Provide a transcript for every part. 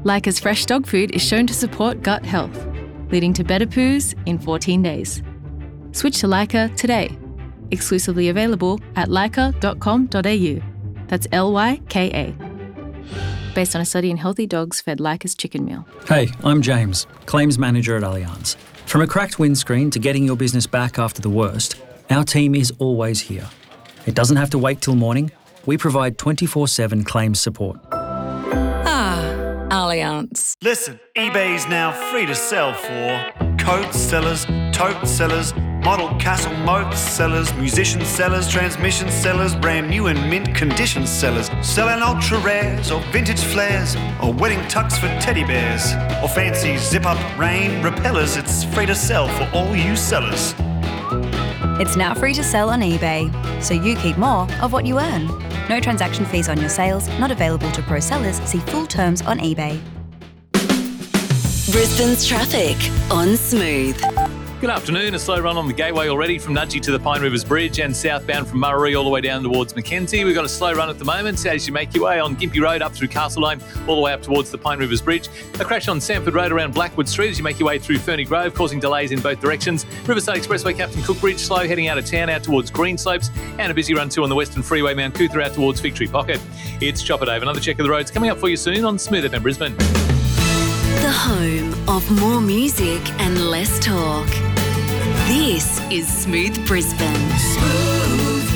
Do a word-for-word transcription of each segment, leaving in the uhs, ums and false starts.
Lyca's fresh dog food is shown to support gut health, leading to better poos in fourteen days. Switch to Lyca today. Exclusively available at lyca dot com dot a u. That's L Y K A. Based on a study in healthy dogs fed Lyca's chicken meal. Hey, I'm James, Claims Manager at Allianz. From a cracked windscreen to getting your business back after the worst, our team is always here. It doesn't have to wait till morning. We provide twenty-four seven claims support. Ah, Allianz. Listen, eBay's now free to sell for coat sellers, tote sellers, model castle moat sellers, musician sellers, transmission sellers, brand new and mint condition sellers, selling ultra rares or vintage flares or wedding tux for teddy bears or fancy zip-up rain repellers. It's free to sell for all you sellers. It's now free to sell on eBay, so you keep more of what you earn. No transaction fees on your sales, not available to pro sellers. See full terms on eBay. Brisbane's traffic on Smooth. Good afternoon. A slow run on the gateway already from Nudgee to the Pine Rivers Bridge and southbound from Murray all the way down towards Mackenzie. We've got a slow run at the moment as you make your way on Gympie Road up through Castlelane all the way up towards the Pine Rivers Bridge. A crash on Sanford Road around Blackwood Street as you make your way through Ferny Grove, causing delays in both directions. Riverside Expressway Captain Cook Bridge slow heading out of town out towards Greenslopes, and a busy run too on the Western Freeway Mount Cootha out towards Fig Tree Pocket. It's Chopper Dave. Another check of the roads coming up for you soon on Smooth F M Brisbane. The home of more music and less talk. This is Smooth Brisbane. Smooth.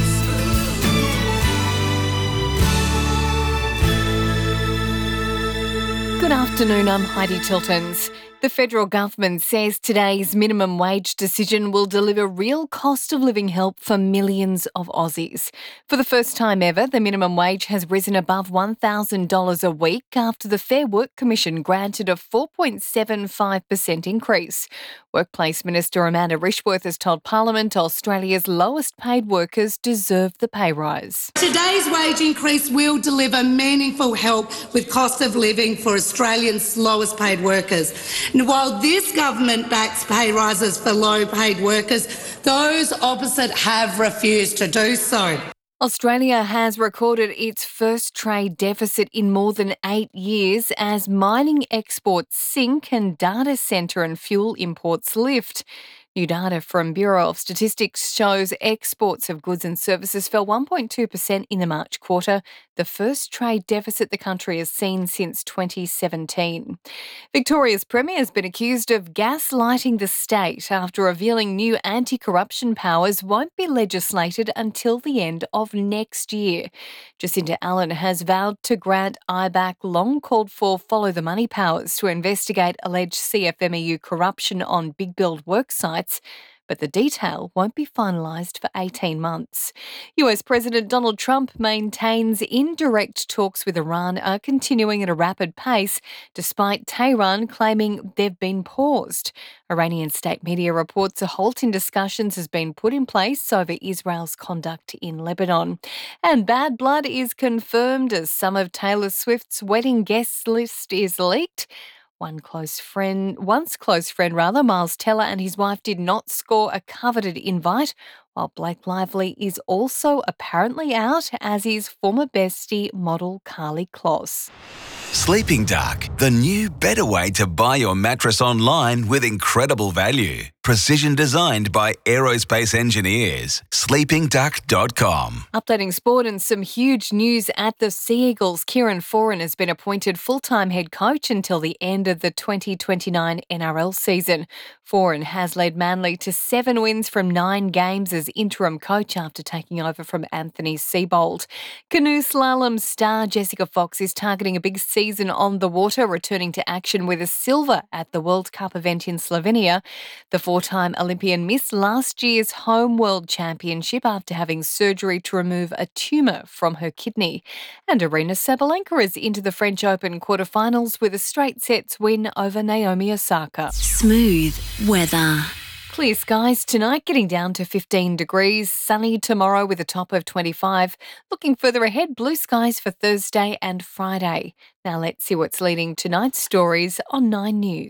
Good afternoon, I'm Heidi Tiltons. The federal government says today's minimum wage decision will deliver real cost of living help for millions of Aussies. For the first time ever, the minimum wage has risen above one thousand dollars a week after the Fair Work Commission granted a four point seven five percent increase. Workplace Minister Amanda Rishworth has told Parliament Australia's lowest paid workers deserve the pay rise. Today's wage increase will deliver meaningful help with cost of living for Australians' lowest paid workers. And while this government backs pay rises for low-paid workers, those opposite have refused to do so. Australia has recorded its first trade deficit in more than eight years as mining exports sink and data centre and fuel imports lift. New data from Bureau of Statistics shows exports of goods and services fell one point two percent in the March quarter, the first trade deficit the country has seen since twenty seventeen. Victoria's Premier has been accused of gaslighting the state after revealing new anti-corruption powers won't be legislated until the end of next year. Jacinda Allen has vowed to grant I B A C long-called-for follow-the-money powers to investigate alleged C F M E U corruption on big build work sites, but the detail won't be finalised for eighteen months. U S President Donald Trump maintains indirect talks with Iran are continuing at a rapid pace, despite Tehran claiming they've been paused. Iranian state media reports a halt in discussions has been put in place over Israel's conduct in Lebanon. And bad blood is confirmed as some of Taylor Swift's wedding guest list is leaked. One close friend, once close friend rather, Miles Teller and his wife did not score a coveted invite, while Blake Lively is also apparently out, as is former bestie model Carly Kloss. Sleeping Dark, the new better way to buy your mattress online with incredible value. Precision designed by aerospace engineers. sleeping duck dot com. Updating sport and some huge news at the Sea Eagles. Kieran Foran has been appointed full-time head coach until the end of the twenty twenty-nine N R L season. Foran has led Manly to seven wins from nine games as interim coach after taking over from Anthony Seibold. Canoe slalom star Jessica Fox is targeting a big season on the water, returning to action with a silver at the World Cup event in Slovenia. The four-time Olympian missed last year's home World Championship after having surgery to remove a tumour from her kidney. And Aryna Sabalenka is into the French Open quarterfinals with a straight sets win over Naomi Osaka. Smooth weather. Clear skies tonight, getting down to fifteen degrees. Sunny tomorrow with a top of twenty-five. Looking further ahead, blue skies for Thursday and Friday. Now let's see what's leading tonight's stories on Nine News.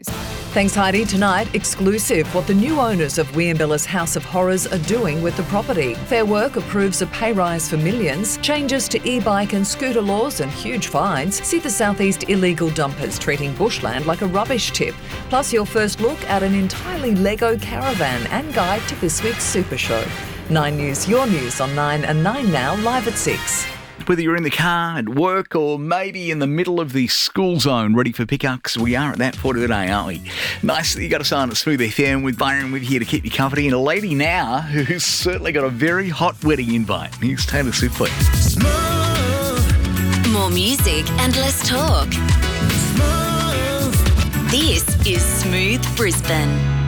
Thanks, Heidi. Tonight, exclusive what the new owners of Weeambella's House of Horrors are doing with the property. Fair Work approves a pay rise for millions, changes to e-bike and scooter laws and huge fines. See the Southeast illegal dumpers treating bushland like a rubbish tip. Plus your first look at an entirely Lego caravan and guide to this week's Super Show. Nine News, your news on nine and nine Now, live at six. Whether you're in the car, at work, or maybe in the middle of the school zone ready for pickup, because we are at that point of the day, aren't we? Nice that you got us on at Smooth F M with Byron with here to keep you company. And a lady now who's certainly got a very hot wedding invite. Here's Taylor Swift. More music and less talk. This is Smooth Brisbane.